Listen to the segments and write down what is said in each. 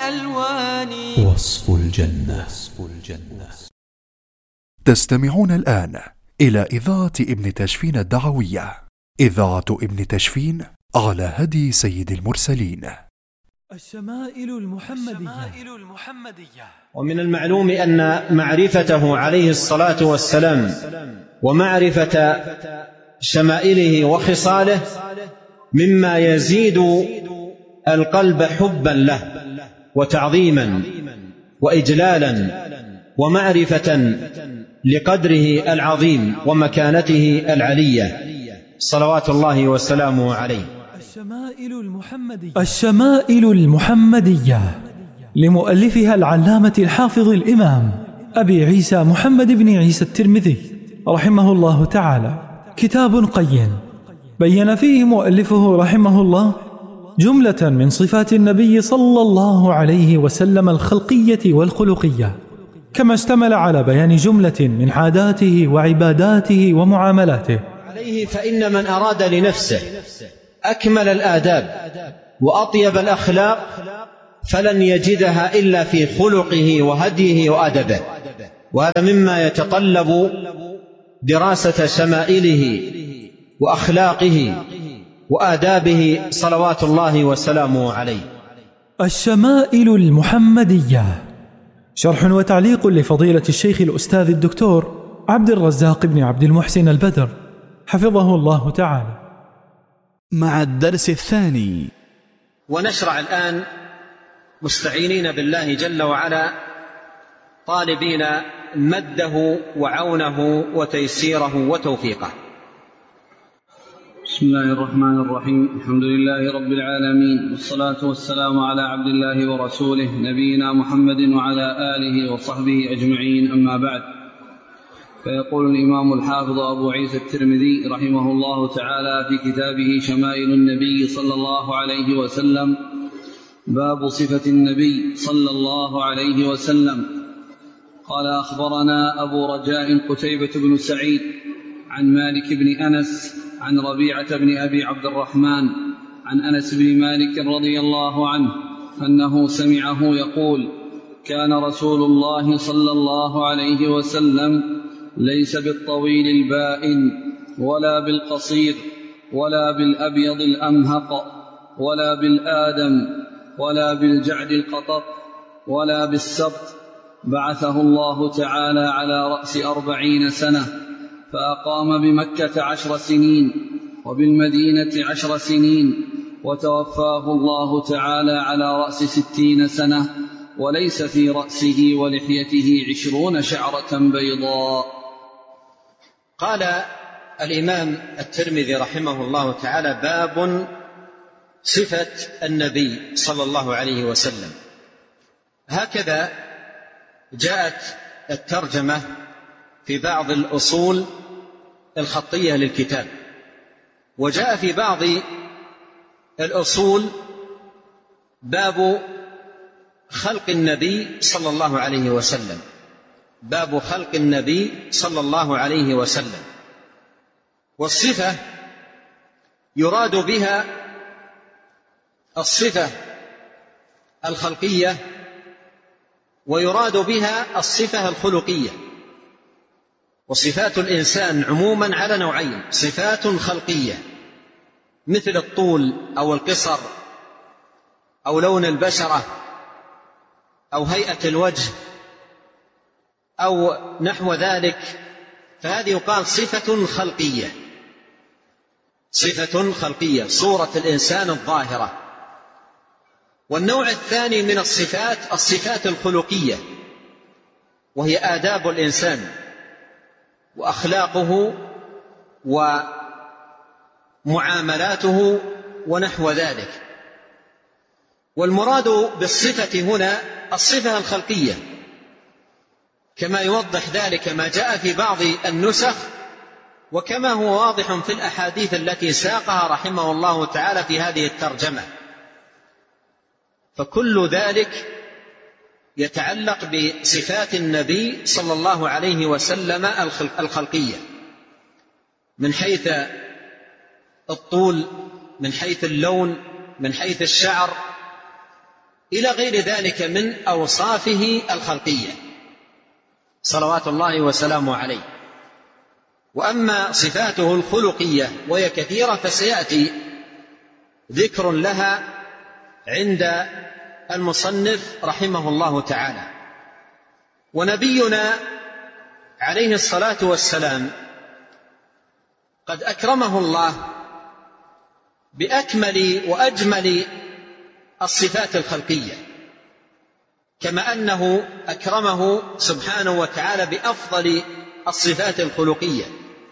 الألوان. وصف الجنة. تستمعون الآن إلى إذاعة ابن تشفين الدعوية، إذاعة ابن تشفين على هدي سيد المرسلين. الشمائل المحمدية. ومن المعلوم أن معرفته عليه الصلاة والسلام ومعرفة شمائله وخصاله مما يزيد القلب حبا له وتعظيما وإجلالا ومعرفة لقدره العظيم ومكانته العلية صلوات الله وسلامه عليه. الشمائل المحمدية لمؤلفها العلامة الحافظ الإمام أبي عيسى محمد بن عيسى الترمذي رحمه الله تعالى، كتاب قيم بين فيه مؤلفه رحمه الله جملة من صفات النبي صلى الله عليه وسلم الخلقية والخلقية، كما اشتمل على بيان جملة من عاداته وعباداته ومعاملاته عليه. فإن من أراد لنفسه أكمل الآداب وأطيب الأخلاق فلن يجدها إلا في خلقه وهديه وأدبه، وهذا مما يتطلب دراسة شمائله وأخلاقه وآدابه صلوات الله وسلامه عليه. الشمائل المحمدية، شرح وتعليق لفضيلة الشيخ الأستاذ الدكتور عبد الرزاق بن عبد المحسن البدر حفظه الله تعالى. مع الدرس الثاني. ونشرع الآن مستعينين بالله جل وعلا طالبين مده وعونه وتيسيره وتوفيقه. بسم الله الرحمن الرحيم. الحمد لله رب العالمين، والصلاة والسلام على عبد الله ورسوله نبينا محمد وعلى آله وصحبه أجمعين، أما بعد. فيقول الإمام الحافظ أبو عيسى الترمذي رحمه الله تعالى في كتابه شمائل النبي صلى الله عليه وسلم: باب صفة النبي صلى الله عليه وسلم. قال: أخبرنا أبو رجاء قتيبة بن سعيد عن مالك بن أنس عن ربيعة بن أبي عبد الرحمن عن أنس بن مالك رضي الله عنه أنه سمعه يقول: كان رسول الله صلى الله عليه وسلم ليس بالطويل البائن ولا بالقصير ولا بالأبيض الأمهق ولا بالآدم ولا بالجعد القطط ولا بالسبط، بعثه الله تعالى على رأس 40 سنة، فأقام بمكة 10 سنين وبالمدينة 10 سنين، وتوفاه الله تعالى على رأس 60 سنة، وليس في رأسه ولحيته 20 شعرة بيضاء. قال الإمام الترمذي رحمه الله تعالى: باب صفة النبي صلى الله عليه وسلم. هكذا جاءت الترجمة في بعض الأصول الخطية للكتاب، وجاء في بعض الأصول باب خلق النبي صلى الله عليه وسلم، باب خلق النبي صلى الله عليه وسلم. والصفة يراد بها الصفة الخلقية ويراد بها الصفة الخلقية. وصفات الإنسان عموما على نوعين: صفات خلقية مثل الطول أو القصر أو لون البشرة أو هيئة الوجه أو نحو ذلك، فهذه يقال صفة خلقية، صفة خلقية، صورة الإنسان الظاهرة. والنوع الثاني من الصفات الصفات الخلقية، وهي آداب الإنسان وأخلاقه ومعاملاته ونحو ذلك. والمراد بالصفة هنا الصفة الخلقية، كما يوضح ذلك ما جاء في بعض النسخ وكما هو واضح في الأحاديث التي ساقها رحمه الله تعالى في هذه الترجمة. فكل ذلك يتعلق بصفات النبي صلى الله عليه وسلم الخلقية، من حيث الطول، من حيث اللون، من حيث الشعر، إلى غير ذلك من أوصافه الخلقية صلوات الله وسلامه عليه. وأما صفاته الخلقية وهي كثيرة فسيأتي ذكر لها عند المصنف رحمه الله تعالى. ونبينا عليه الصلاة والسلام قد أكرمه الله بأكمل وأجمل الصفات الخلقية، كما أنه أكرمه سبحانه وتعالى بأفضل الصفات الخلقية.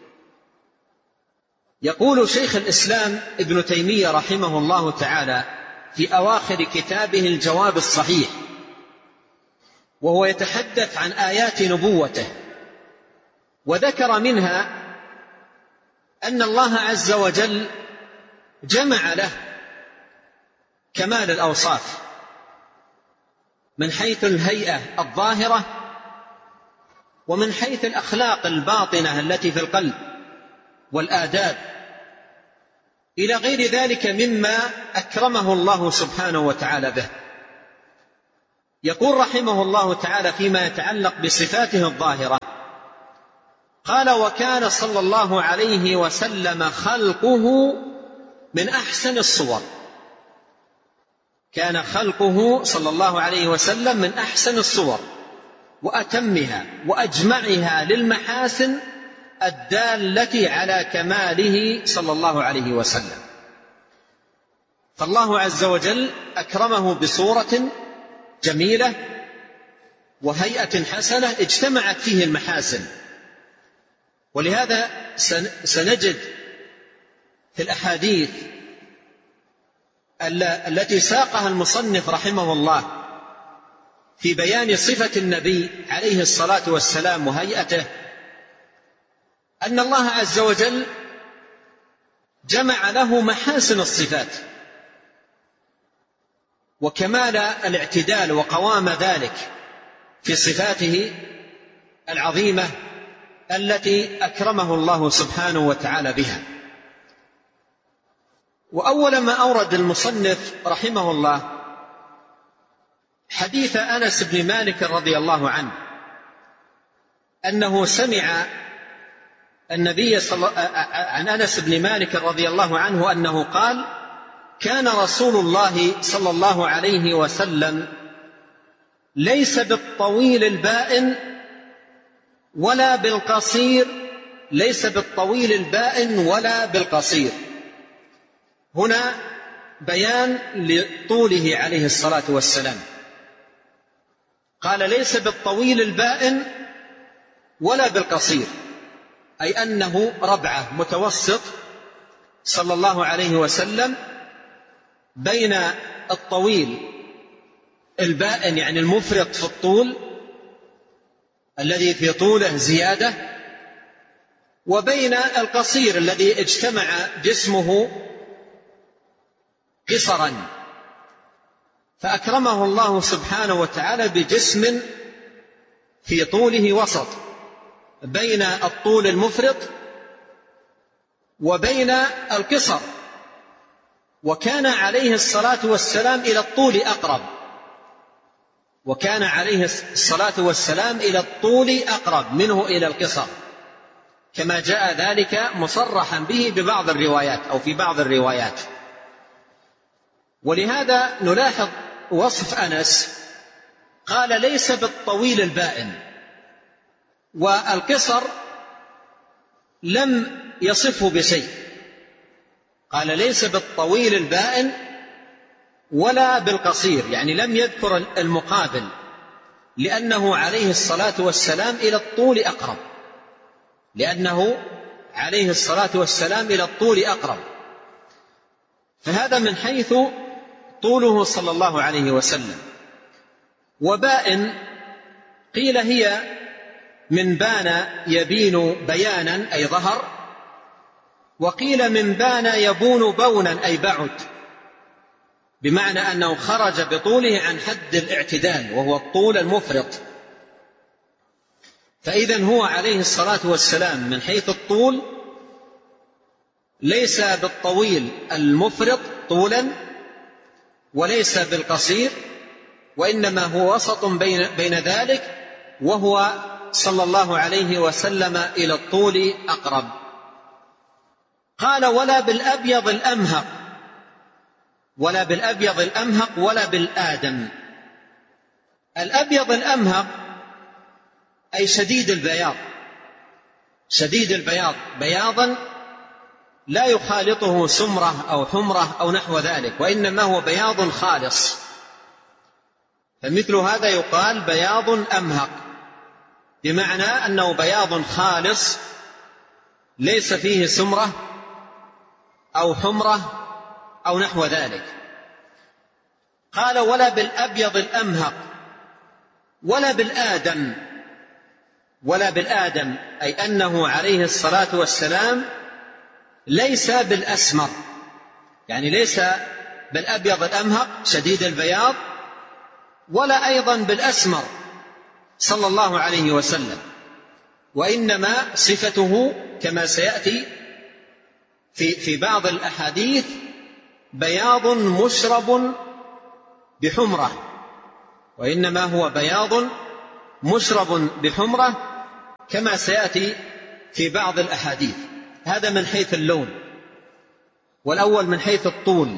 يقول شيخ الإسلام ابن تيمية رحمه الله تعالى في أواخر كتابه الجواب الصحيح، وهو يتحدث عن آيات نبوته، وذكر منها أن الله عز وجل جمع له كمال الأوصاف من حيث الهيئة الظاهرة ومن حيث الأخلاق الباطنة التي في القلب والآداب إلى غير ذلك مما أكرمه الله سبحانه وتعالى به. يقول رحمه الله تعالى فيما يتعلق بصفاته الظاهرة قال: وكان صلى الله عليه وسلم خلقه من أحسن الصور. كان خلقه صلى الله عليه وسلم من أحسن الصور وأتمها وأجمعها للمحاسن الدالة على كماله صلى الله عليه وسلم. فالله عز وجل أكرمه بصورة جميلة وهيئة حسنة اجتمعت فيه المحاسن. ولهذا سنجد في الأحاديث التي ساقها المصنف رحمه الله في بيان صفة النبي عليه الصلاة والسلام وهيئته أن الله عز وجل جمع له محاسن الصفات وكمال الاعتدال وقوام ذلك في صفاته العظيمة التي أكرمه الله سبحانه وتعالى بها. وأول ما أورد المصنف رحمه الله حديث أنس بن مالك رضي الله عنه أنه سمع النبي عن أنس بن مالك رضي الله عنه أنه قال: كان رسول الله صلى الله عليه وسلم ليس بالطويل البائن ولا بالقصير، ليس بالطويل البائن ولا بالقصير. هنا بيان لطوله عليه الصلاة والسلام. قال: ليس بالطويل البائن ولا بالقصير، أي أنه ربعة متوسط صلى الله عليه وسلم بين الطويل البائن يعني المفرط في الطول الذي في طوله زيادة، وبين القصير الذي اجتمع جسمه قصرا. فأكرمه الله سبحانه وتعالى بجسم في طوله وسط بين الطول المفرط وبين القصر. وكان عليه الصلاة والسلام إلى الطول أقرب، وكان عليه الصلاة والسلام إلى الطول أقرب منه إلى القصر، كما جاء ذلك مصرحا به ببعض الروايات أو في بعض الروايات. ولهذا نلاحظ وصف أنس قال: ليس بالطويل البائن، والقصر لم يصفه بشيء. قال: ليس بالطويل البائن ولا بالقصير، يعني لم يذكر المقابل، لأنه عليه الصلاة والسلام إلى الطول أقرب، لأنه عليه الصلاة والسلام إلى الطول أقرب. فهذا من حيث طوله صلى الله عليه وسلم. وبائن قيل هي من بان يبين بيانا أي ظهر، وقيل من بان يبون بونا أي بعد، بمعنى أنه خرج بطوله عن حد الاعتدال وهو الطول المفرط. فإذن هو عليه الصلاة والسلام من حيث الطول ليس بالطويل المفرط طولا وليس بالقصير وإنما هو وسط بين ذلك، وهو صلى الله عليه وسلم إلى الطول أقرب. قال: ولا بالأبيض الأمهق، ولا بالأبيض الأمهق ولا بالآدم. الأبيض الأمهق أي شديد البياض، شديد البياض، بياضا لا يخالطه سمرة أو حمرة أو نحو ذلك، وإنما هو بياض خالص، فمثل هذا يقال بياض أمهق، بمعنى أنه بياض خالص ليس فيه سمرة أو حمرة أو نحو ذلك. قال: ولا بالأبيض الأمهق ولا بالآدم. ولا بالآدم أي أنه عليه الصلاة والسلام ليس بالأسمر، يعني ليس بالأبيض الأمهق شديد البياض، ولا أيضا بالأسمر صلى الله عليه وسلم، وإنما صفته كما سيأتي في بعض الأحاديث بياض مشرب بحمرة، وإنما هو بياض مشرب بحمرة كما سيأتي في بعض الأحاديث. هذا من حيث اللون، والأول من حيث الطول.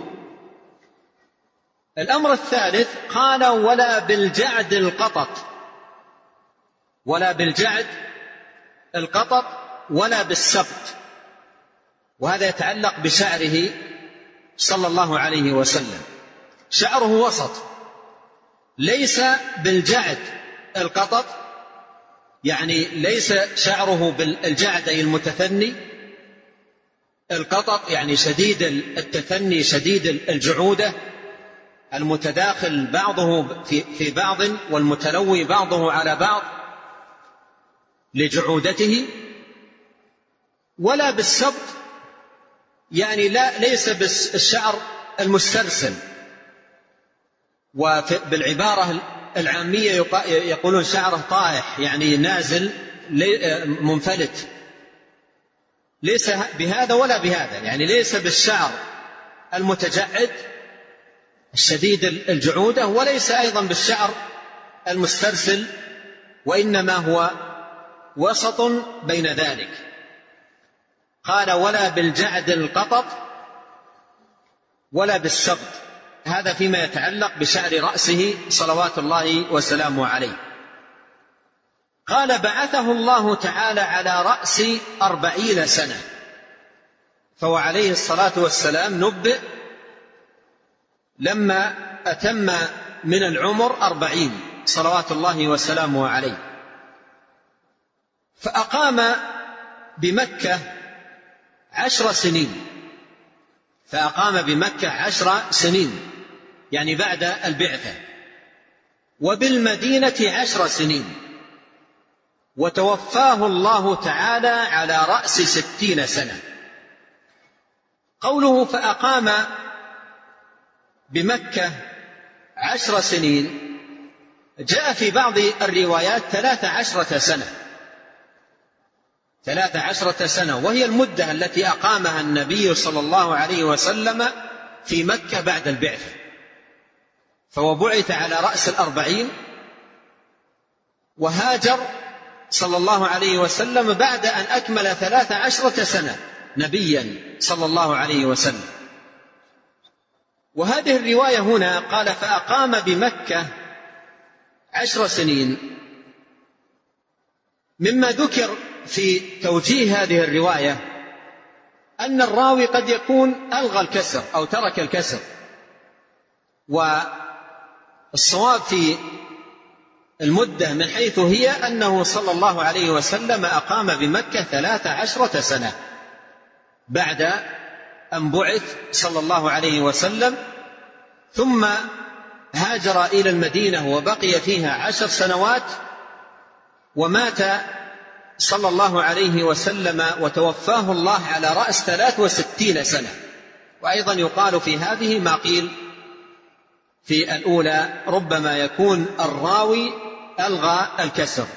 الأمر الثالث قال: ولا بالجعد القطط، ولا بالجعد القطط ولا بالسبط، وهذا يتعلق بشعره صلى الله عليه وسلم. شعره وسط، ليس بالجعد القطط، يعني ليس شعره بالجعد أي المتثني، القطط يعني شديد التثني شديد الجعودة، المتداخل بعضه في بعض والمتلوي بعضه على بعض لجعودته. ولا بالسبط، يعني ليس بالشعر المسترسل، وبالعبارة العامية يقولون شعره طائح، يعني نازل منفلت، ليس بهذا ولا بهذا، يعني ليس بالشعر المتجعد الشديد الجعودة، وليس أيضا بالشعر المسترسل، وإنما هو وسط بين ذلك. قال: ولا بالجعد القطط ولا بالسبط، هذا فيما يتعلق بشعر رأسه صلوات الله وسلامه عليه. قال: بعثه الله تعالى على رأس 40 سنة، فهو عليه الصلاة والسلام نبئ لما أتم من العمر 40 صلوات الله وسلامه عليه، فأقام بمكة 10 سنين، فأقام بمكة 10 سنين يعني بعد البعثة، وبالمدينة 10 سنين، وتوفاه الله تعالى على رأس 60 سنة. قوله فأقام بمكة 10 سنين جاء في بعض الروايات 13 سنة، 13 سنة، وهي المدة التي أقامها النبي صلى الله عليه وسلم في مكة بعد البعثة، فهو بعث على رأس 40، وهاجر صلى الله عليه وسلم بعد أن أكمل 13 سنة نبيا صلى الله عليه وسلم. وهذه الرواية هنا قال فأقام بمكة 10 سنين، مما ذكر في توجيه هذه الرواية أن الراوي قد يكون ألغى الكسر أو ترك الكسر، والصواب في المدة من حيث هي أنه صلى الله عليه وسلم أقام بمكة 13 سنة بعد أن بعث صلى الله عليه وسلم، ثم هاجر إلى المدينة وبقي فيها 10 سنوات، ومات صلى الله عليه وسلم وتوفاه الله على رأس 63 سنة. وأيضا يقال في هذه ما قيل في الأولى، ربما يكون الراوي ألغى الكسر.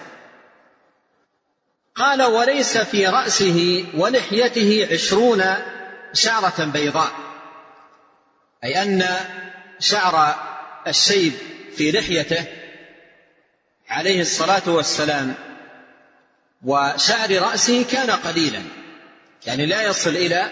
قال وليس في رأسه ولحيته 20 شعرة بيضاء، أي أن شعر الشيب في لحيته عليه الصلاة والسلام وشعر رأسه كان قليلا، يعني لا يصل إلى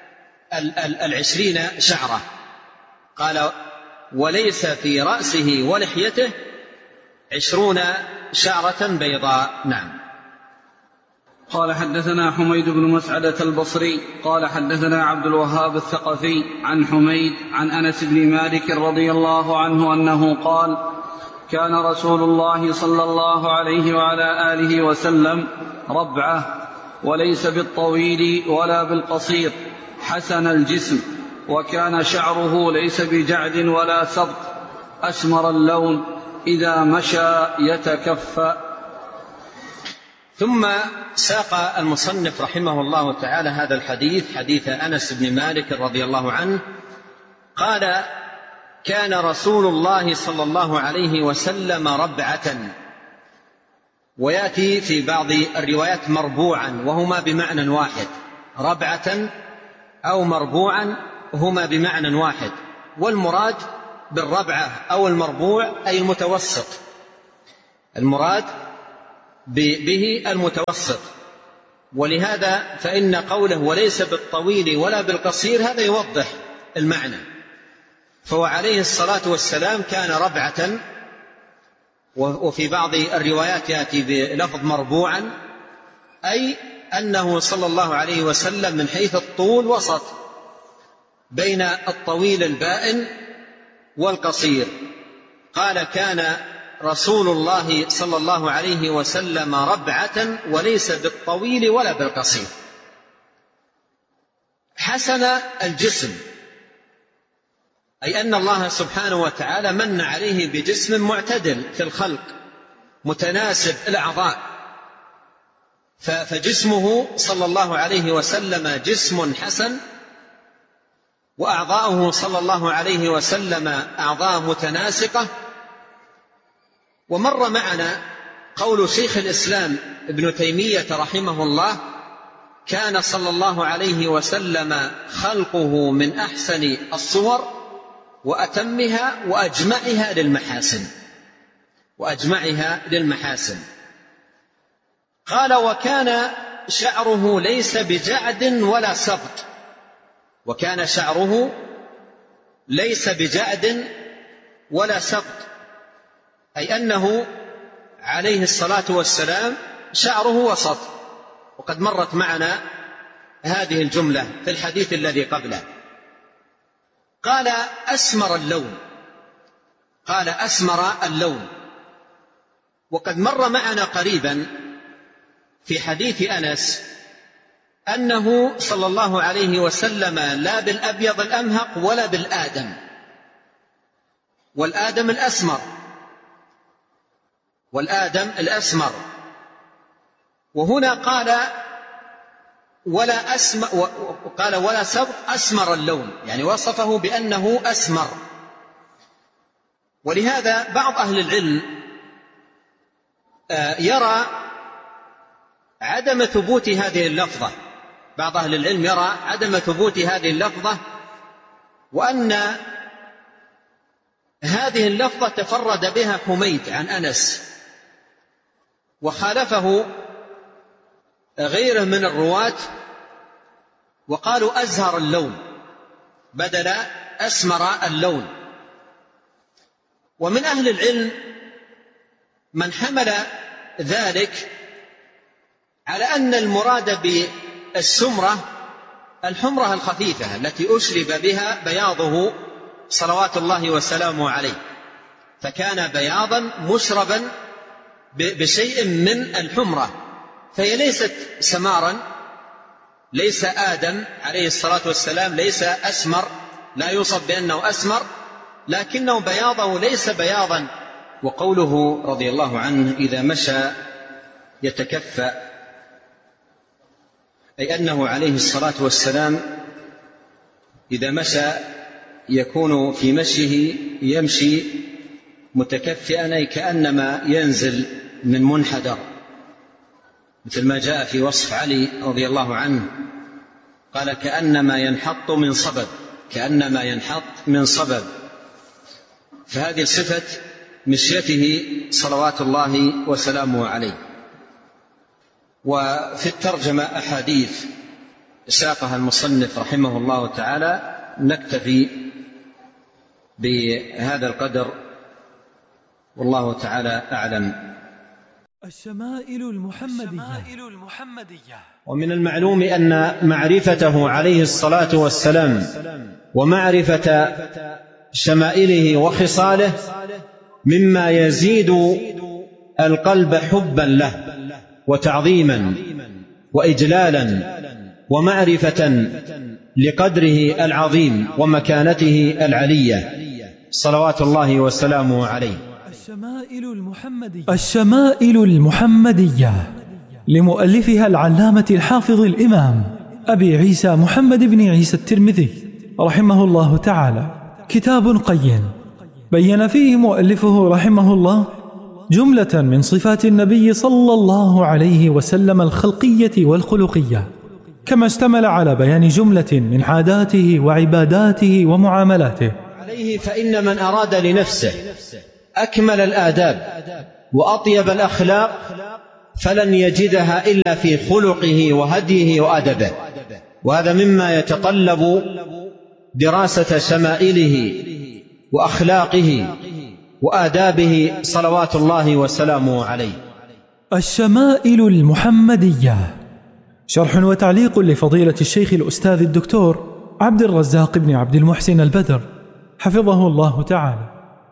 20 شعرة. قال وليس في رأسه ولحيته 20 شعرة بيضاء. نعم. قال حدثنا حميد بن مسعدة البصري قال حدثنا عبد الوهاب الثقفي عن حميد عن أنس بن مالك رضي الله عنه أنه قال كان رسول الله صلى الله عليه وعلى آله وسلم ربعة، وليس بالطويل ولا بالقصير، حسن الجسم، وكان شعره ليس بجعد ولا سبط، أسمر اللون، إذا مشى يتكفأ. ثم ساق المصنف رحمه الله تعالى هذا الحديث، حديث أنس بن مالك رضي الله عنه قال كان رسول الله صلى الله عليه وسلم ربعة، ويأتي في بعض الروايات مربوعا، وهما بمعنى واحد، ربعة أو مربوعا هما بمعنى واحد، والمراد بالربعة أو المربوع أي المتوسط، المراد به المتوسط. ولهذا فإن قوله وليس بالطويل ولا بالقصير هذا يوضح المعنى. فهو عليه الصلاة والسلام كان ربعة، وفي بعض الروايات يأتي بلفظ مربوعا، أي أنه صلى الله عليه وسلم من حيث الطول وسط بين الطويل البائن والقصير. قال كان رسول الله صلى الله عليه وسلم ربعة وليس بالطويل ولا بالقصير. حسن الجسم، أي أن الله سبحانه وتعالى من عليه بجسم معتدل في الخلق متناسب الأعضاء، فجسمه صلى الله عليه وسلم جسم حسن، وأعضاؤه صلى الله عليه وسلم أعضاء متناسقة. ومر معنا قول شيخ الإسلام ابن تيمية رحمه الله كان صلى الله عليه وسلم خلقه من أحسن الصور وأتمها وأجمعها للمحاسن. قال وكان شعره ليس بجعد ولا سبط، وكان شعره ليس بجعد ولا سبط، أي أنه عليه الصلاة والسلام شعره وسط، وقد مرت معنا هذه الجملة في الحديث الذي قبله. قال أسمر اللون، وقد مر معنا قريبا في حديث أنس أنه صلى الله عليه وسلم لا بالأبيض الأمهق ولا بالآدم، والآدم الأسمر. وهنا قال ولا سبط، أسمر اللون، يعني وصفه بأنه أسمر. ولهذا بعض أهل العلم يرى عدم ثبوت هذه اللفظة، وأن هذه اللفظة تفرد بها حميد عن أنس، وخالفه غيره من الرواة وقالوا أزهر اللون بدل أسمر اللون. ومن أهل العلم من حمل ذلك على أن المراد بالسمرة الحمرة الخفيفة التي أشرب بها بياضه صلوات الله وسلامه عليه، فكان بياضا مشربا بشيء من الحمرة، فهي ليست سمارا، ليس آدم عليه الصلاة والسلام ليس أسمر، لا يوصف بأنه أسمر، لكنه بياضه ليس بياضا. وقوله رضي الله عنه إذا مشى يتكفأ، أي أنه عليه الصلاة والسلام إذا مشى يكون في مشيه يمشي متكفئا، أي كأنما ينزل من منحدر، مثل ما جاء في وصف علي رضي الله عنه قال كأنما ينحط من صبب، فهذه صفة مشيته صلوات الله وسلامه عليه. وفي الترجمة أحاديث ساقها المصنف رحمه الله تعالى، نكتفي بهذا القدر والله تعالى أعلم. الشمائل المحمدية. ومن المعلوم أن معرفته عليه الصلاة والسلام ومعرفة شمائله وخصاله مما يزيد القلب حبا له وتعظيما وإجلالا ومعرفة لقدره العظيم ومكانته العلية صلوات الله وسلامه عليه. الشمائل المحمدية لمؤلفها العلامة الحافظ الإمام أبي عيسى محمد بن عيسى الترمذي رحمه الله تعالى، كتاب قيم بين فيه مؤلفه رحمه الله جملة من صفات النبي صلى الله عليه وسلم الخلقية والخلقية، كما اشتمل على بيان جملة من عاداته وعباداته ومعاملاته عليه. فإن من أراد لنفسه أكمل الآداب وأطيب الأخلاق فلن يجدها إلا في خلقه وهديه وأدبه، وهذا مما يتطلب دراسة شمائله وأخلاقه وآدابه صلوات الله وسلامه عليه. الشمائل المحمدية، شرح وتعليق لفضيلة الشيخ الأستاذ الدكتور عبد الرزاق بن عبد المحسن البدر حفظه الله تعالى.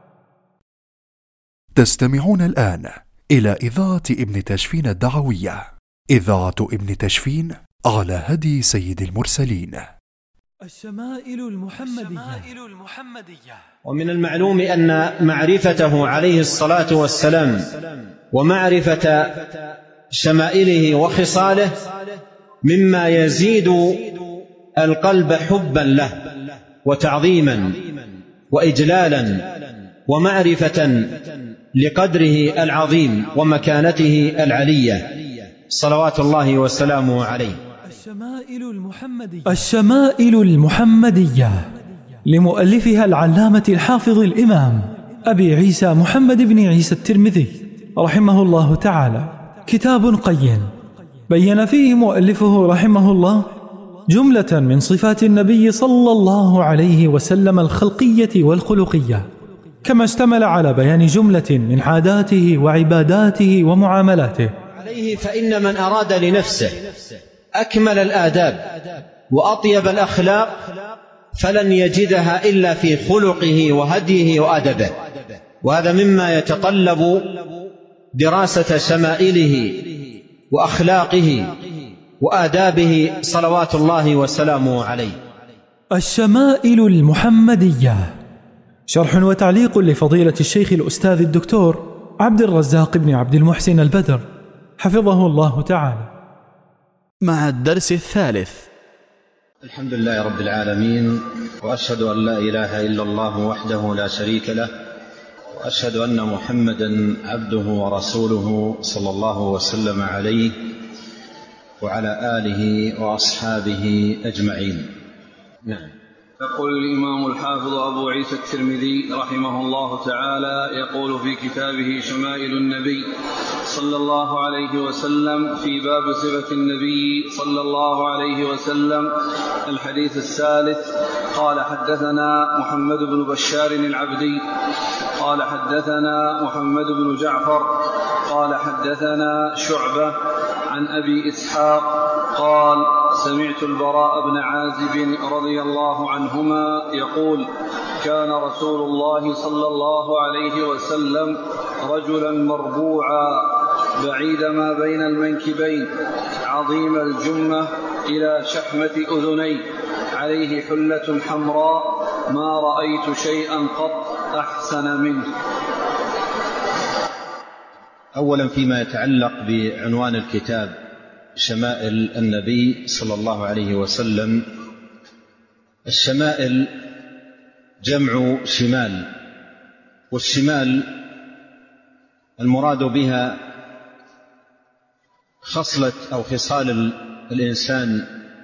تستمعون الآن إلى إذاعة ابن تشفين الدعوية، إذاعة ابن تشفين على هدي سيد المرسلين. الشمائل المحمدية. ومن المعلوم أن معرفته عليه الصلاة والسلام ومعرفة شمائله وخصاله مما يزيد القلب حبا له وتعظيما وإجلالا ومعرفة لقدره العظيم ومكانته العلية صلوات الله وسلامه عليه. الشمائل المحمدية لمؤلفها العلامة الحافظ الإمام أبي عيسى محمد بن عيسى الترمذي رحمه الله تعالى، كتاب قيم بين فيه مؤلفه رحمه الله جملة من صفات النبي صلى الله عليه وسلم الخلقية والخلقية، كما اشتمل على بيان جملة من عاداته وعباداته ومعاملاته عليه. فإن من أراد لنفسه أكمل الآداب وأطيب الأخلاق فلن يجدها إلا في خلقه وهديه وأدبه، وهذا مما يتطلب دراسة شمائله وأخلاقه وآدابه صلوات الله وسلامه عليه. الشمائل المحمدية، شرح وتعليق لفضيلة الشيخ الأستاذ الدكتور عبد الرزاق بن عبد المحسن البدر حفظه الله تعالى. مع الدرس الثالث. الحمد لله رب العالمين، وأشهد أن لا إله إلا الله وحده لا شريك له، وأشهد أن محمدا عبده ورسوله صلى الله وسلم عليه وعلى آله وأصحابه أجمعين. نعم. يقول الإمام الحافظ أبو عيسى الترمذي رحمه الله تعالى، يقول في كتابه شمائل النبي صلى الله عليه وسلم في باب صفة النبي صلى الله عليه وسلم الحديث الثالث: قال حدثنا محمد بن بشار العبدي قال حدثنا محمد بن جعفر قال حدثنا شعبة عن أبي إسحاق قال: سمعت البراء بن عازب رضي الله عنهما يقول: كان رسول الله صلى الله عليه وسلم رجلا مربوعا بعيد ما بين المنكبين عظيم الجمة إلى شحمة أذنيه عليه حلة حمراء ما رأيت شيئا قط أحسن منه. أولا فيما يتعلق بعنوان الكتاب شمائل النبي صلى الله عليه وسلم، الشمائل جمع شمال، والشمال المراد بها خصلة أو خصال الإنسان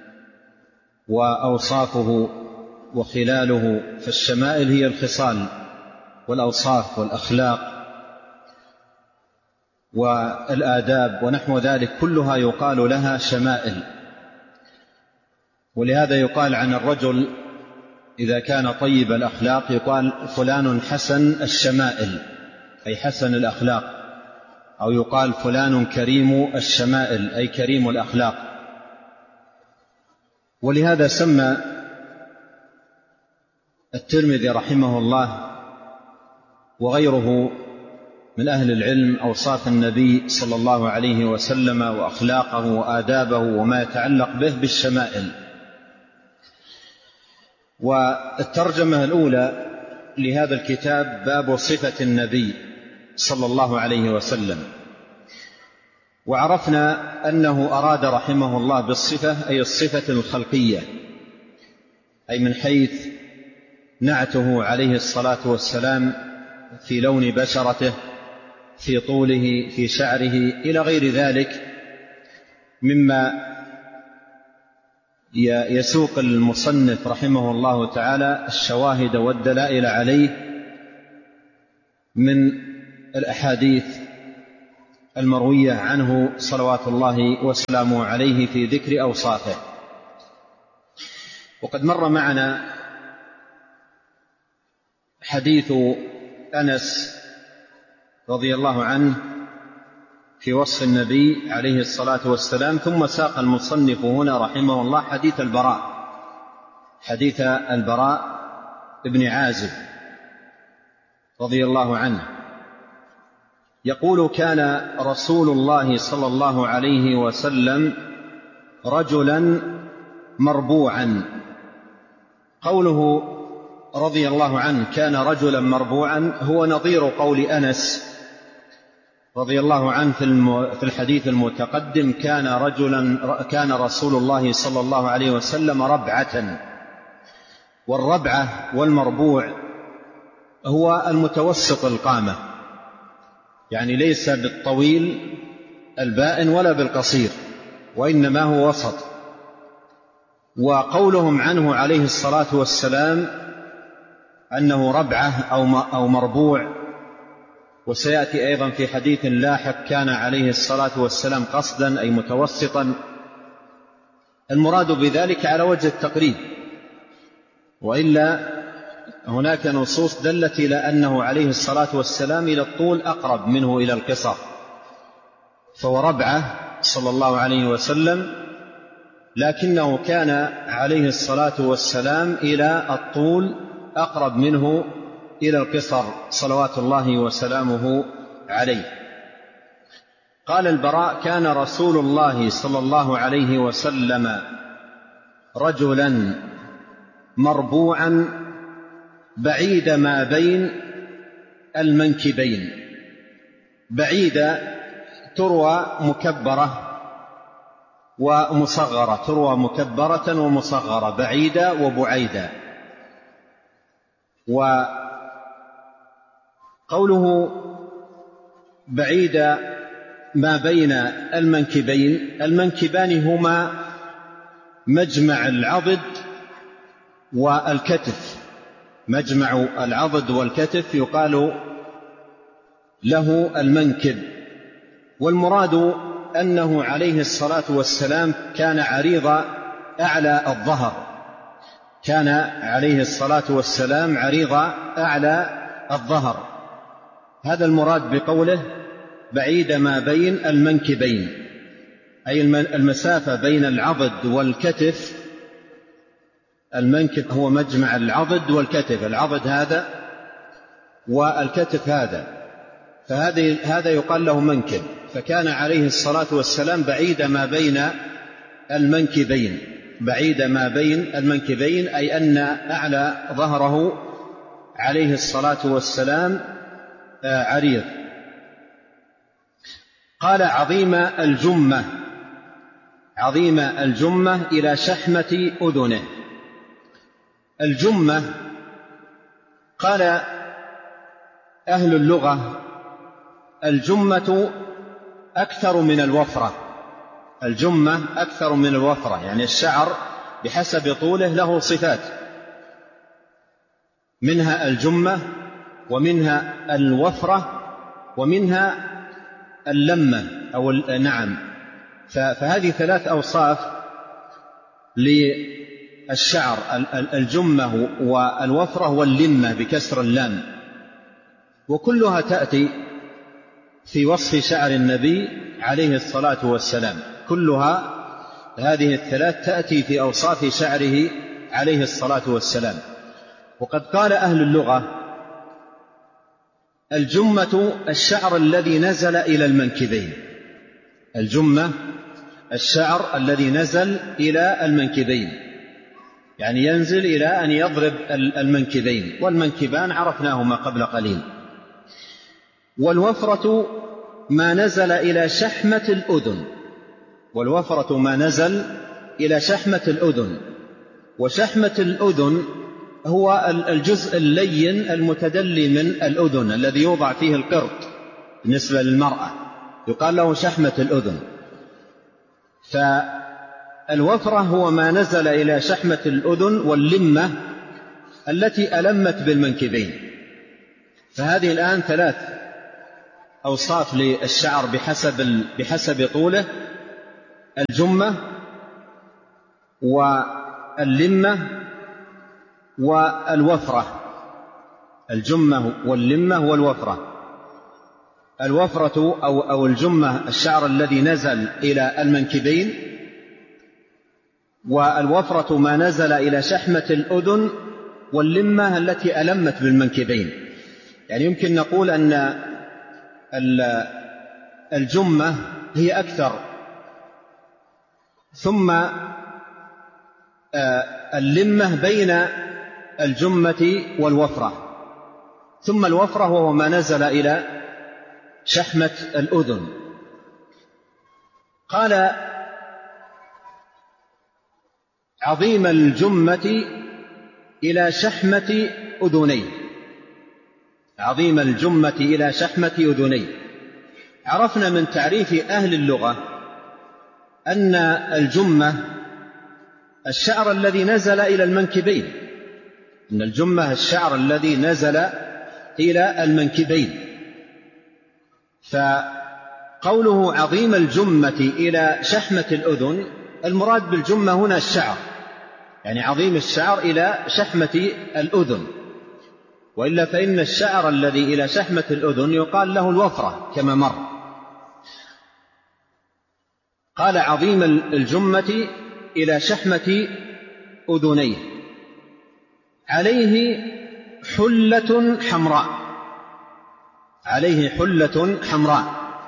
وأوصافه وخلاله، فالشمائل هي الخصال والأوصاف والأخلاق والآداب ونحو ذلك كلها يقال لها شمائل. ولهذا يقال عن الرجل إذا كان طيب الأخلاق يقال فلان حسن الشمائل، أي حسن الأخلاق، أو يقال فلان كريم الشمائل، أي كريم الأخلاق. ولهذا سمى الترمذي رحمه الله وغيره من أهل العلم أوصاف النبي صلى الله عليه وسلم وأخلاقه وآدابه وما يتعلق به بالشمائل. والترجمة الأولى لهذا الكتاب باب صفة النبي صلى الله عليه وسلم. وعرفنا أنه أراد رحمه الله بالصفة أي الصفة الخلقية، أي من حيث نعته عليه الصلاة والسلام في لون بشرته، في طوله، في شعره، إلى غير ذلك مما يسوق المصنف رحمه الله تعالى الشواهد والدلائل عليه من الأحاديث المروية عنه صلوات الله وسلامه عليه في ذكر أوصافه. وقد مر معنا حديث أنس رضي الله عنه في وصف النبي عليه الصلاة والسلام، ثم ساق المصنف هنا رحمه الله حديث البراء بن عازب رضي الله عنه يقول: كان رسول الله صلى الله عليه وسلم رجلا مربوعا. قوله رضي الله عنه كان رجلا مربوعا هو نظير قول أنس رضي الله عنه في الحديث المتقدم: كان رسول الله صلى الله عليه وسلم ربعة. والربعة والمربوع هو المتوسط القامة، يعني ليس بالطويل البائن ولا بالقصير، وإنما هو وسط. وقولهم عنه عليه الصلاة والسلام أنه ربعة أو مربوع، وسيأتي أيضا في حديث لاحق كان عليه الصلاة والسلام قصدا أي متوسطا، المراد بذلك على وجه التقريب، وإلا هناك نصوص دلت إلى أنه عليه الصلاة والسلام إلى الطول أقرب منه إلى القصر، فهو ربعة صلى الله عليه وسلم، لكنه كان عليه الصلاة والسلام إلى الطول أقرب منه إلى القصر صلوات الله وسلامه عليه. قال البراء: كان رسول الله صلى الله عليه وسلم رجلا مربوعا بعيد ما بين المنكبين. بعيدة تروى مكبرة ومصغرة، تروى مكبرة ومصغرة، بعيدة وبعيدة. وقوله بعيد ما بين المنكبين، المنكبان هما مجمع العضد والكتف، مجمع العضد والكتف يقال له المنكب. والمراد أنه عليه الصلاة والسلام كان عريض أعلى الظهر، كان عليه الصلاة والسلام عريض أعلى الظهر. هذا المراد بقوله بعيد ما بين المنكبين، أي المسافة بين العضد والكتف. المنكب هو مجمع العضد والكتف، العضد هذا والكتف هذا، فهذا يقال له منكب. فكان عليه الصلاة والسلام بعيد ما بين المنكبين، بعيد ما بين المنكبين، أي أن أعلى ظهره عليه الصلاة والسلام عريض. قال: عظيم الجمة، عظيم الجمة إلى شحمة أذنه. الجمة قال أهل اللغة: الجمة أكثر من الوفرة، الجمة أكثر من الوفرة، يعني الشعر بحسب طوله له صفات، منها الجمة ومنها الوفرة ومنها اللمة أو نعم. فهذه 3 أوصاف للشعر: الجمة والوفرة واللمة بكسر اللام، وكلها تأتي في وصف شعر النبي عليه الصلاة والسلام. كلها هذه ال3 تأتي في أوصاف شعره عليه الصلاة والسلام. وقد قال أهل اللغة: الجمة الشعر الذي نزل إلى المنكبين. الجمة الشعر الذي نزل إلى المنكبين، يعني ينزل إلى أن يضرب المنكبين، والمنكبان عرفناهما قبل قليل. والوفرة ما نزل إلى شحمة الأذن. والوفرة ما نزل إلى شحمة الأذن. وشحمة الأذن هو الجزء اللين المتدلي من الأذن الذي يوضع فيه القرط بالنسبة للمرأة، يقال له شحمة الأذن. فالوفرة هو ما نزل إلى شحمة الأذن، واللمة التي ألمت بالمنكبين. فهذه الآن 3 أوصاف للشعر بحسب طوله: الجمة واللمة والوفرة. الجمة واللمة والوفرة. الوفرة أو الجمة الشعر الذي نزل إلى المنكبين، والوفرة ما نزل إلى شحمة الأذن، واللمة التي ألمت بالمنكبين. يعني يمكن نقول أن الجمة هي أكثر، ثم اللمة بين الجمة والوفرة، ثم الوفرة وهو ما نزل إلى شحمة الأذن. قال: عظيم الجمة إلى شحمة أذنيه. عظيم الجمة إلى شحمة أذنيه. عرفنا من تعريف أهل اللغة أن الجمة الشعر الذي نزل إلى المنكبين. أن الجمة الشعر الذي نزل إلى المنكبين. فقوله عظيم الجمة إلى شحمة الأذن، المراد بالجمة هنا الشعر، يعني عظيم الشعر إلى شحمة الأذن. وإلا فإن الشعر الذي إلى شحمة الأذن يقال له الوفرة كما مر. قال: عظيم الجمة إلى شحمة أذنيه، عليه حلة حمراء. عليه حلة حمراء.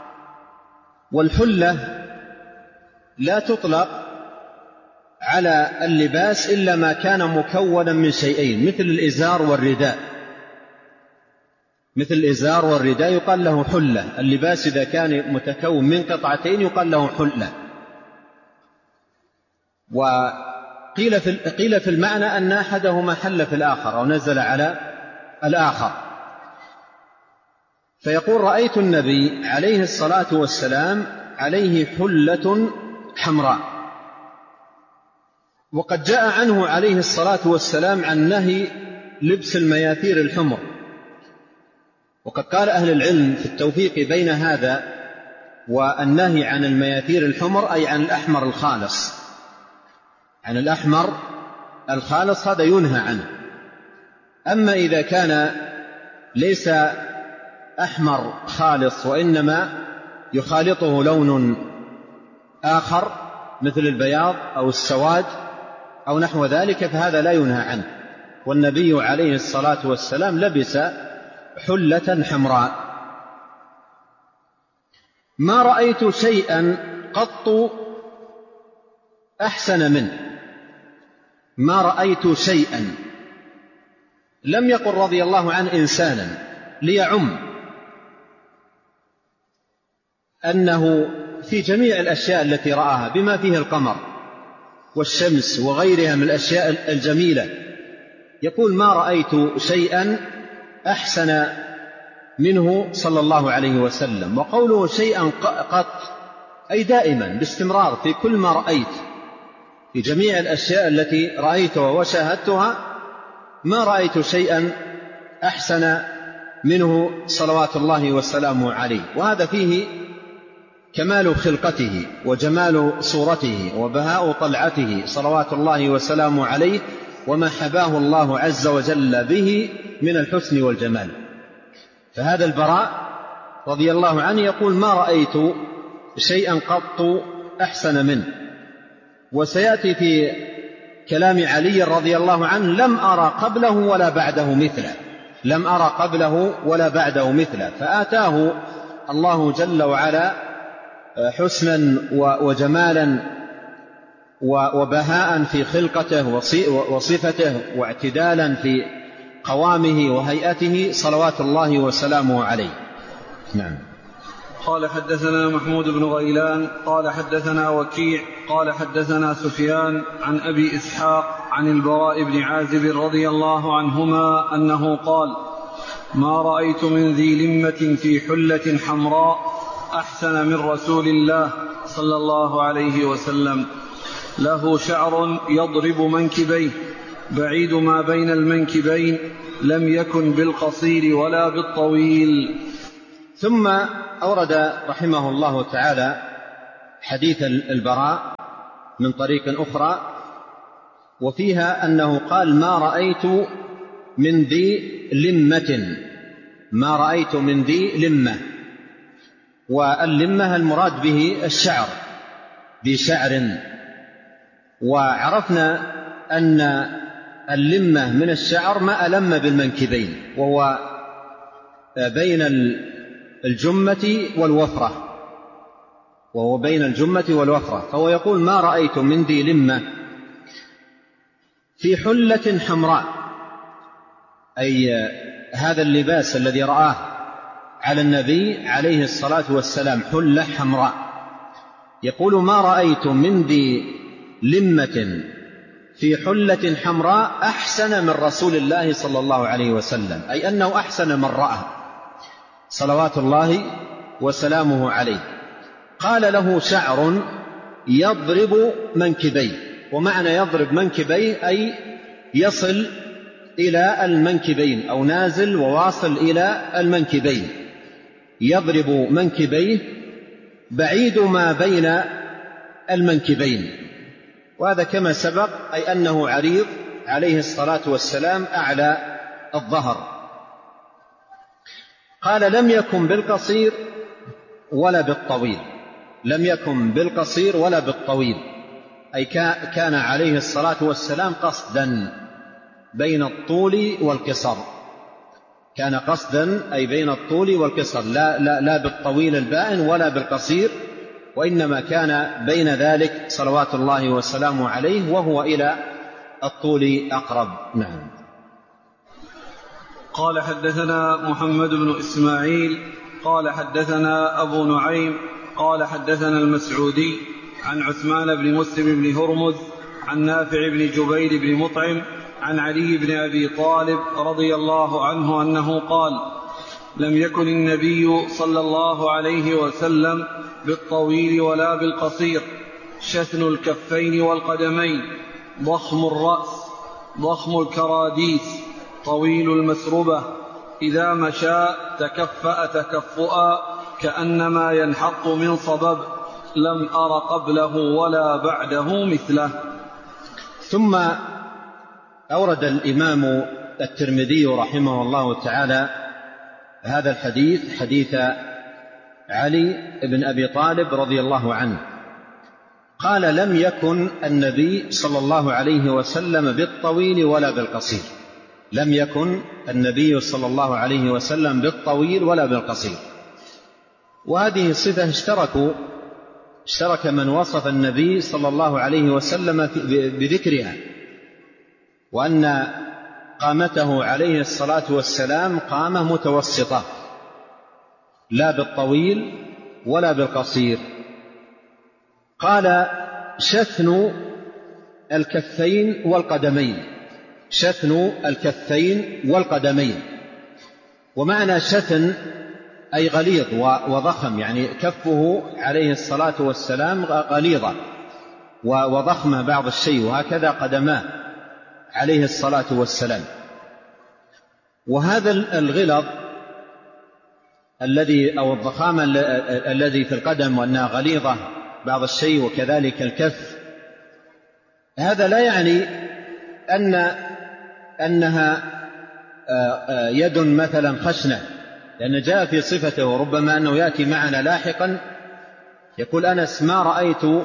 والحلة لا تطلق على اللباس إلا ما كان مكونا من شيئين، مثل الإزار والرداء. مثل الإزار والرداء يقال له حلة. اللباس إذا كان متكون من قطعتين يقال له حلة. وقيل في المعنى أن أحدهما حل في الآخر أو نزل على الآخر. فيقول: رأيت النبي عليه الصلاة والسلام عليه حلة حمراء. وقد جاء عنه عليه الصلاة والسلام عن نهي لبس المياثير الحمر. وقد قال أهل العلم في التوفيق بين هذا والنهي عن المياثير الحمر، أي عن الأحمر الخالص. عن الأحمر الخالص هذا ينهى عنه. أما إذا كان ليس أحمر خالص وإنما يخالطه لون آخر مثل البياض أو السواد أو نحو ذلك فهذا لا ينهى عنه. والنبي عليه الصلاة والسلام لبس حلة حمراء. ما رأيت شيئا قط أحسن منه. ما رأيت شيئا، لم يقل رضي الله عنه إنسانا ليعم أنه في جميع الأشياء التي رآها بما فيه القمر والشمس وغيرها من الأشياء الجميلة، يقول: ما رأيت شيئا أحسن منه صلى الله عليه وسلم. وقوله شيئا قط أي دائما باستمرار في كل ما رأيت، في جميع الأشياء التي رأيتها وشاهدتها ما رأيت شيئا أحسن منه صلوات الله وسلامه عليه. وهذا فيه كمال خلقته وجمال صورته وبهاء طلعته صلوات الله وسلامه عليه، وما حباه الله عز وجل به من الحسن والجمال. فهذا البراء رضي الله عنه يقول: ما رأيت شيئا قط أحسن منه. وسيأتي في كلام علي رضي الله عنه: لم أرى قبله ولا بعده مثله، لم أرى قبله ولا بعده مثله. فآتاه الله جل وعلا حسنا وجمالا وبهاء في خلقته وصفته، واعتدالا في قوامه وهيئته صلوات الله وسلامه عليه. نعم. قال: حدثنا محمود بن غيلان قال حدثنا وكيع قال حدثنا سفيان عن أبي إسحاق عن البراء بن عازب رضي الله عنهما أنه قال: ما رأيت من ذي لمة في حلة حمراء أحسن من رسول الله صلى الله عليه وسلم، له شعر يضرب منكبيه بعيد ما بين المنكبين، لم يكن بالقصير ولا بالطويل. ثم أورد رحمه الله تعالى حديث البراء من طريق أخرى، وفيها أنه قال: ما رأيت من ذي لمة، ما رأيت من ذي لمة. واللمة المراد به الشعر، بشعر. وعرفنا أن اللمة من الشعر ما ألم بالمنكبين، وهو بين الجمة والوفرة، وهو بين الجمة والوفرة. فهو يقول: ما رأيت من ذي لمة في حلة حمراء، أي هذا اللباس الذي رآه على النبي عليه الصلاة والسلام حلة حمراء. يقول: ما رأيت من ذي لمة في حلة حمراء أحسن من رسول الله صلى الله عليه وسلم، أي أنه أحسن من رأى صلوات الله وسلامه عليه. قال: له شعر يضرب منكبيه. ومعنى يضرب منكبيه أي يصل إلى المنكبين، أو نازل وواصل إلى المنكبين. يضرب منكبيه بعيد ما بين المنكبين، وهذا كما سبق أي أنه عريض عليه الصلاة والسلام أعلى الظهر. قال: لم يكن بالقصير ولا بالطويل، لم يكن بالقصير ولا بالطويل، أي كان عليه الصلاة والسلام قصدا بين الطول والقصر، كان قصدا أي بين الطول والقصر، لا بالطويل البائن ولا بالقصير، وإنما كان بين ذلك صلوات الله وسلامه عليه، وهو إلى الطول أقرب. نعم. قال: حدثنا محمد بن إسماعيل قال حدثنا أبو نعيم قال حدثنا المسعودي عن عثمان بن مسلم بن هرمز عن نافع بن جبير بن مطعم عن علي بن أبي طالب رضي الله عنه أنه قال: لم يكن النبي صلى الله عليه وسلم بالطويل ولا بالقصير، شثن الكفين والقدمين، ضخم الرأس، ضخم الكراديس، طويل المسربة، إذا مشى تكفأ تكفؤا كأنما ينحط من صبب، لم أر قبله ولا بعده مثله. ثم أورد الإمام الترمذي رحمه الله تعالى هذا الحديث، حديث علي بن أبي طالب رضي الله عنه. قال: لم يكن النبي صلى الله عليه وسلم بالطويل ولا بالقصير، لم يكن النبي صلى الله عليه وسلم بالطويل ولا بالقصير. وهذه الصفة اشترك من وصف النبي صلى الله عليه وسلم بذكرها، وأن قامته عليه الصلاة والسلام قامة متوسطة، لا بالطويل ولا بالقصير. قال: شثن الكفين والقدمين، شثن الكفين والقدمين. ومعنى شثن أي غليظ وضخم، يعني كفه عليه الصلاة والسلام غليظة وضخمة بعض الشيء، وهكذا قدماه عليه الصلاة والسلام. وهذا الغلظ أو الضخامة الذي في القدم وأنها غليظة بعض الشيء، وكذلك الكف. هذا لا يعني أنها يد مثلا خشنة، لأن جاء في صفته، وربما أنه يأتي معنا لاحقا. يقول أنس: ما رأيت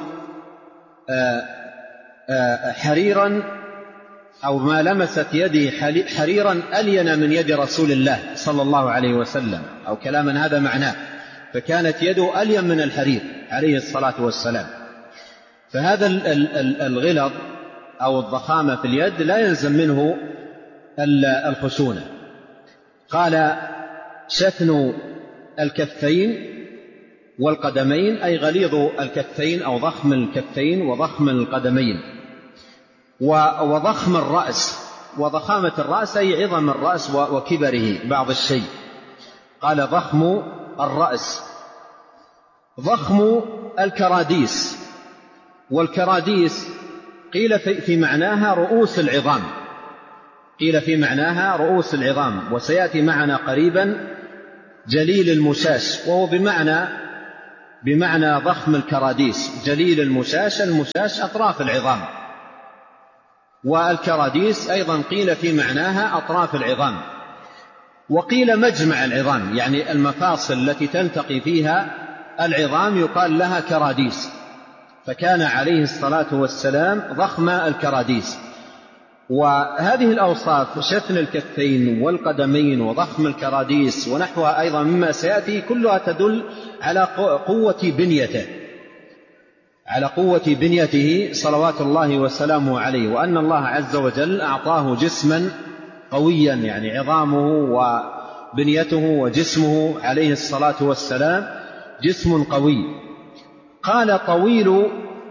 حريرا أو ما لمست يدي حريرا ألين من يد رسول الله صلى الله عليه وسلم، أو كلاما هذا معناه، فكانت يده ألين من الحرير عليه الصلاة والسلام. فهذا الغلظ أو الضخامة في اليد لا يلزم منه الخشونة. قال: شثن الكفين والقدمين، أي غليظ الكفين أو ضخم الكفين وضخم القدمين، وضخم الرأس، وضخامة الرأس أي عظم الرأس وكبره بعض الشيء. قال: ضخم الرأس. ضخم الكراديس، والكراديس قيل في معناها رؤوس العظام، قيل في معناها رؤوس العظام، وسيأتي معنا قريبا جليل المشاش، وهو بمعنى ضخم الكراديس. جليل المشاش أطراف العظام، والكراديس أيضا قيل في معناها أطراف العظام، وقيل مجمع العظام، يعني المفاصل التي تلتقي فيها العظام يقال لها كراديس. فكان عليه الصلاة والسلام ضخم الكراديس. وهذه الأوصاف، شثن الكفين والقدمين وضخم الكراديس ونحوها أيضا مما سيأتي، كلها تدل على قوة بنيته صلوات الله وسلامه عليه، وأن الله عز وجل أعطاه جسما قويا، يعني عظامه وبنيته وجسمه عليه الصلاة والسلام جسم قوي. قال: طويل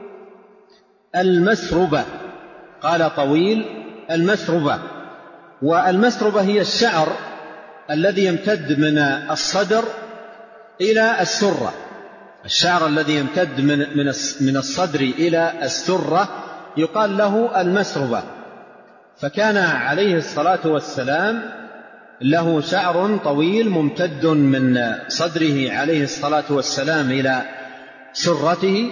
المسربة. قال: طويل المسربة. والمسربة هي الشعر الذي يمتد من الصدر إلى السرة، الشعر الذي يمتد من الصدر إلى السرة يقال له المسربة. فكان عليه الصلاة والسلام له شعر طويل ممتد من صدره عليه الصلاة والسلام إلى سرته.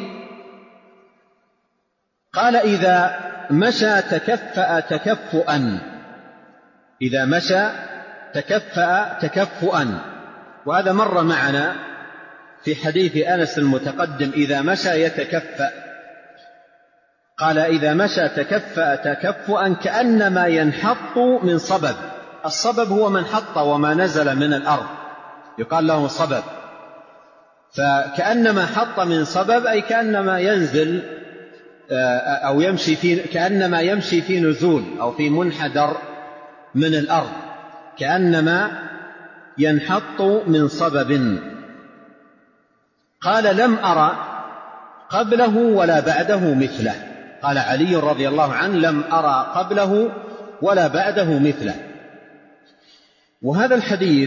قال: إذا مشى تكفأ تكفؤا. إذا مشى تكفأ تكفؤا، وهذا مر معنا في حديث أنس المتقدم: إذا مشى يتكفأ. قال: إذا مشى تكفأ تكفؤا كأنما ينحط من صبب. الصبب هو من حط وما نزل من الأرض، يقال له صبب. فكأنما حط من صبب، أي كأنما ينزل أو يمشي كأنما يمشي في نزول أو في منحدر من الأرض، كأنما ينحط من صبب. قال: لم أرى قبله ولا بعده مثله. قال علي رضي الله عنه: لم أرى قبله ولا بعده مثله. وهذا الحديث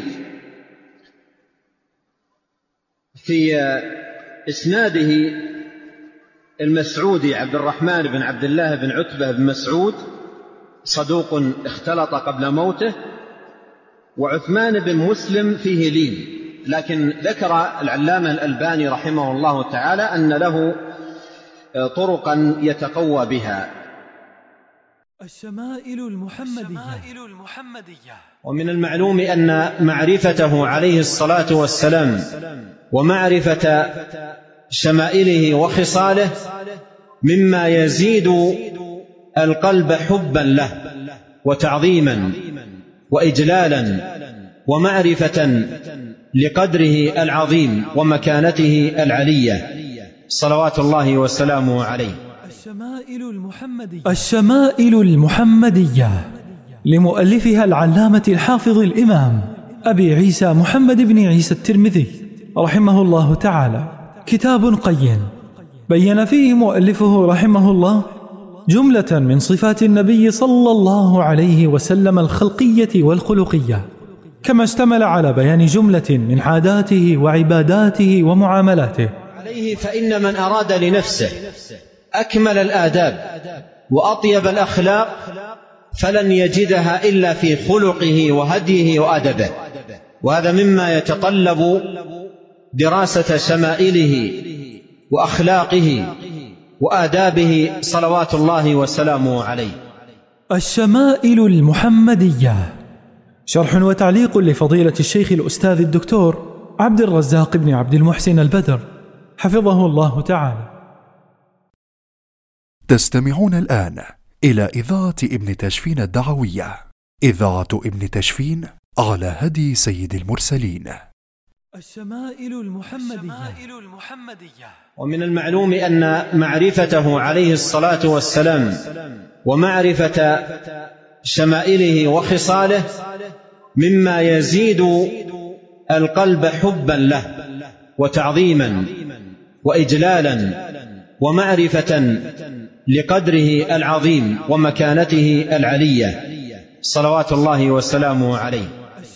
في إسناده المسعودي عبد الرحمن بن عبد الله بن عتبة بن مسعود، صدوق اختلط قبل موته، وعثمان بن مسلم فيه لين، لكن ذكر العلامة الألباني رحمه الله تعالى أن له طرقا يتقوى بها. الشمائل المحمدية. ومن المعلوم أن معرفته عليه الصلاة والسلام ومعرفة شمائله وخصاله مما يزيد القلب حبا له وتعظيما وإجلالا ومعرفة لقدره العظيم ومكانته العلية صلوات الله وسلامه عليه. الشمائل المحمدية لمؤلفها العلامة الحافظ الإمام أبي عيسى محمد بن عيسى الترمذي رحمه الله تعالى، كتاب قيم بين فيه مؤلفه رحمه الله جملة من صفات النبي صلى الله عليه وسلم الخلقية والخلقية، كما اشتمل على بيان جملة من عاداته وعباداته ومعاملاته عليه. فإن من أراد لنفسه أكمل الآداب وأطيب الأخلاق فلن يجدها إلا في خلقه وهديه وأدبه، وهذا مما يتطلب دراسة شمائله وأخلاقه وآدابه صلوات الله وسلامه عليه. الشمائل المحمدية، شرح وتعليق لفضيلة الشيخ الأستاذ الدكتور عبد الرزاق بن عبد المحسن البدر حفظه الله تعالى. تستمعون الآن إلى إذاعة ابن تشفين الدعوية، إذاعة ابن تشفين على هدي سيد المرسلين. الشمائل المحمدية. ومن المعلوم أن معرفته عليه الصلاة والسلام ومعرفة شمائله وخصاله مما يزيد القلب حبا له وتعظيما وإجلالا ومعرفة لقدره العظيم ومكانته العلية صلوات الله وسلامه عليه.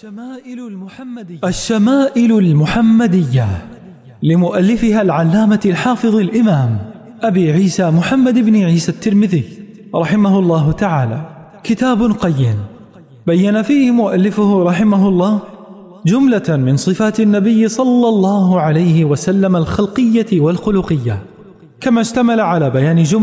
الشمائل المحمدية لمؤلفها العلامة الحافظ الإمام أبي عيسى محمد بن عيسى الترمذي رحمه الله تعالى، كتاب قيم بين فيه مؤلفه رحمه الله جملة من صفات النبي صلى الله عليه وسلم الخلقية والخلقية، كما اشتمل على بيان جملة